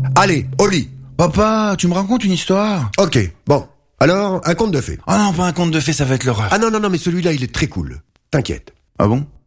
Allez, au lit. Papa, tu me racontes une histoire? Ok, bon. Alors, un conte de fées. Ah non, pas un conte de fées, ça va être l'horreur. Ah non, mais celui-là, il est très cool. T'inquiète. Ah bon?